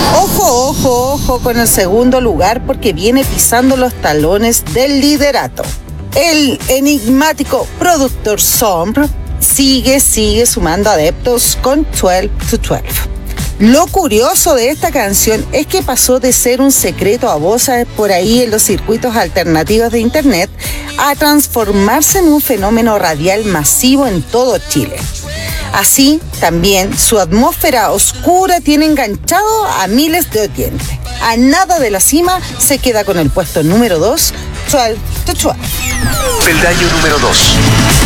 Ojo, ojo, ojo con el segundo lugar porque viene pisando los talones del liderato. El enigmático productor Sombr sigue sumando adeptos con 12 to 12. Lo curioso de esta canción es que pasó de ser un secreto a voces por ahí en los circuitos alternativos de internet a transformarse en un fenómeno radial masivo en todo Chile. Así, también, su atmósfera oscura tiene enganchado a miles de oyentes. A nada de la cima, se queda con el puesto número 2, 12 to 12. Peldaño número 2.